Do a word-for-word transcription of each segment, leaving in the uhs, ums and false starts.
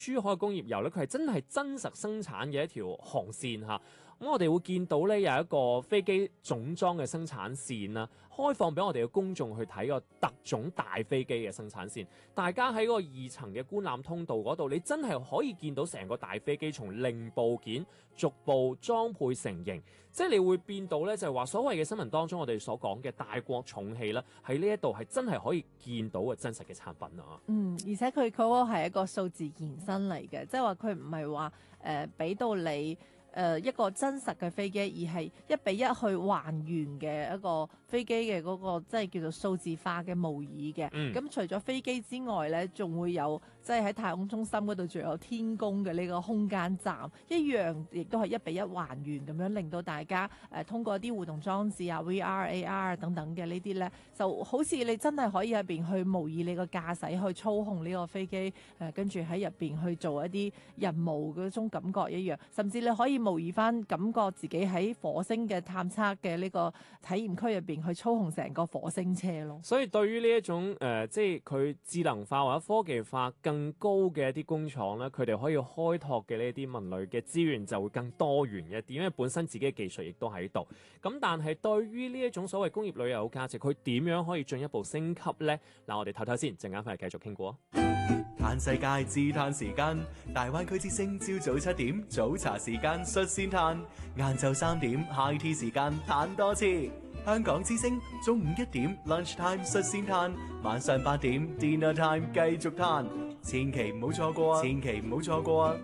珠海工業油咧，佢係真係真實生產嘅一條航線嚇。咁我哋會見到咧有一個飛機總裝嘅生產線啦，開放俾我哋嘅公眾去睇個特種大飛機嘅生產線。大家喺嗰個二層嘅觀覽通道嗰度，你真係可以見到成個大飛機從零部件逐步裝配成型，即係你會變到咧就係話所謂嘅新聞當中我哋所講嘅大國重器啦，喺呢一度係真係可以見到嘅真實嘅產品啊！ 嗯，而且佢嗰個係一個數字延伸嚟嘅，即係話佢唔係話誒俾到你。誒、呃、一個真實嘅飛機，而係一比一去還原嘅一個飛機嘅嗰、那個即係叫做數字化嘅模擬嘅。咁、嗯、除咗飛機之外咧，仲會有即係喺太空中心嗰度仲有天宮嘅呢個空間站，一樣亦都係一比一還原咁樣，令到大家誒、呃、通過一啲互動裝置啊、V R、A R 等等嘅呢啲咧，就好似你真係可以入邊去模擬你個駕駛去操控呢個飛機，誒跟住喺入邊去做一啲任務嗰種感覺一樣，甚至你可以模擬翻感覺自己喺火星嘅探測嘅呢個體驗區入邊去操控成個火星車咯。 所以對於呢一種誒、呃，即係佢智能化或者科技化更高嘅一啲工廠咧，佢哋可以開拓嘅呢啲文類嘅資源就會更多元一啲，因為本身自己嘅技術亦都喺度。咁但係對於呢一種所謂工業旅遊價值，佢點樣可以進一步升級呢？嗱，我哋唞唞先，陣間翻嚟繼續傾過。 嘆世界自嘆時間，大灣區之聲朝早七點早茶時間率先嘆，晏晝三點 high tea 時間嘆多次。香港之聲中午一點 lunch time 率先嘆，晚上八點 dinner time 繼續嘆，千祈唔好錯過啊！千祈唔好錯過啊！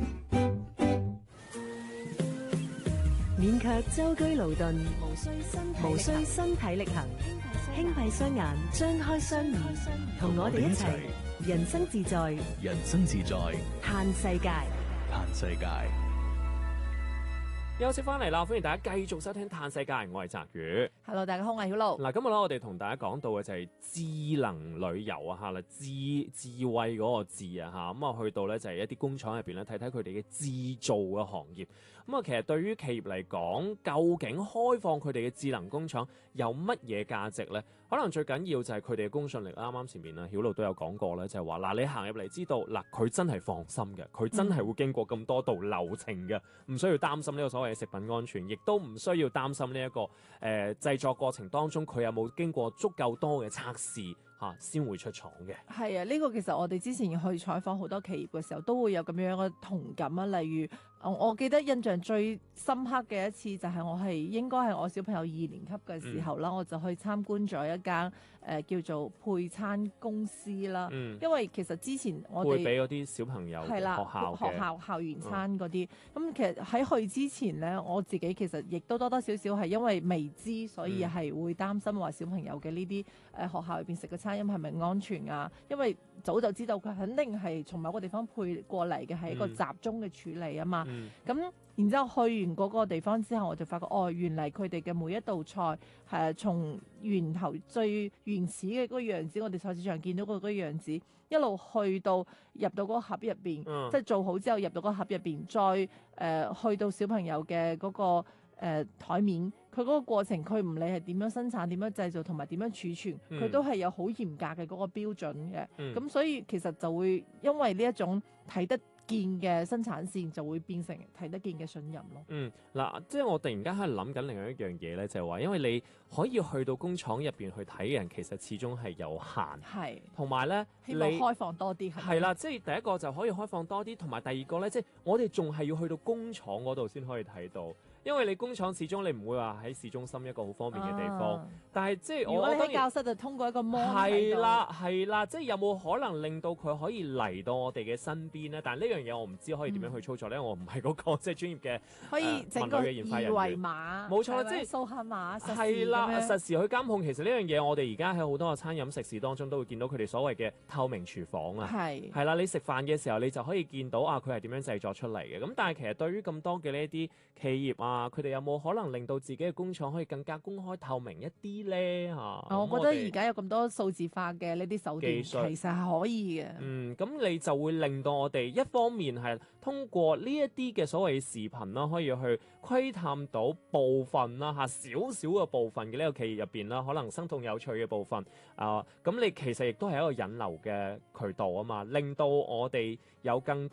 免卻舟車勞頓，無需身體無需身體力行，輕閉雙眼，張開雙耳，同我哋一齊人生自在， 人生自在， 嘆世界， 嘆世界。 休息翻嚟啦，歡迎大家繼續收聽《嘆世界》，我係澤宇。 Hello， 大家好，我係曉露。 嗱，今日咧我哋同大家講到嘅就係智能旅遊啊，吓啦，智智慧嗰個智啊，吓咁啊，去到咧就係一啲工廠入邊咧睇睇佢哋嘅製造嘅行業。咁啊，其實對於企業嚟講，究竟開放佢哋嘅智能工廠有乜嘢價值咧？可能最緊要就係佢哋嘅公信力。啱啱前面啊，曉露都有講過咧，就係話嗱，你行入嚟知道嗱，佢真係放心嘅，佢真係會經過咁多道流程嘅，唔需要擔心呢個所謂嘅食品安全，亦都唔需要擔心呢、這、一個誒、呃、製作過程當中佢有冇經過足夠多嘅測試嚇先會出廠嘅。係啊，呢、這個其實我哋之前去採訪好多企業嘅時候，都會有咁樣嘅同感啊。例如，我記得印象最深刻嘅一次就係我係應該係我小朋友二年級嘅時候啦、嗯，我就去參觀咗一間誒、呃、叫做配餐公司啦、嗯。因為其實之前我哋會俾嗰啲小朋友係啦學校學校校園餐嗰啲，咁、嗯、其實喺去之前咧，我自己其實亦都多多少少係因為未知，所以係會擔心話小朋友嘅呢啲誒學校入邊食嘅餐飲係咪安全啊？因為早就知道佢肯定係從某個地方配過嚟嘅，係一個集中嘅處理啊嘛。咁、嗯、然之後去完嗰個地方之後，我就發覺哦，原嚟佢哋嘅每一道菜係從源頭最原始嘅嗰個樣子，我哋菜市場見到嗰個樣子，一路去到入到嗰個盒入邊、嗯，即係做好之後入到嗰個盒入邊，再誒、呃、去到小朋友嘅嗰、嗰個誒台、呃、面，佢嗰個過程，佢唔理係點樣生產、點樣製造同埋點樣儲存，佢、嗯、都係有好嚴格嘅嗰個標準嘅。咁、嗯、所以其實就會因為呢一種睇得見嘅生產線，就會變成睇得見嘅信任咯。 嗯，嗱，即係我突然間喺度諗緊另外一樣嘢咧，就係話，因為你可以去到工廠入邊去睇嘅人，其實始終係有限，係，同埋咧， 希望開放多啲， 係啦，即係第一個就可以開放多啲，同埋第二個咧，即係我哋仲係要去到工廠嗰度先可以睇到。因為你工廠始終你唔會話喺市中心一個好方便嘅地方，啊、但係即係我覺得喺教室就通過一個模擬係啦係啦，即係有冇可能令到佢可以嚟到我哋嘅身邊咧？但係呢樣嘢我唔知可以點樣去操作咧、嗯，我唔係嗰個即係專業嘅可以整個二維碼， 冇錯啦，即係掃下碼係啦，實時去監控。其實呢樣嘢我哋而家喺好多個餐飲食肆當中都會見到佢哋所謂嘅透明廚房啊，係係啦，你食飯嘅時候你就可以見到啊佢係點樣製作出嚟嘅。咁但係其實對於咁多嘅呢一啲企業啊， 啊，佢哋有冇可能令到自己嘅工廠可以更加公開透明一啲咧嚇？ 我覺得而家有咁多數字化嘅呢啲手段， 技術其實係可以嘅。 嗯，咁你就會令到我哋一方面係通過呢一啲嘅所謂視頻啦，可以去窺探到部分啦嚇，少少嘅部分嘅呢個企業入邊啦，可能生動有趣嘅部分啊，咁、你其實亦都係一個引流嘅渠道啊嘛，令到我哋有更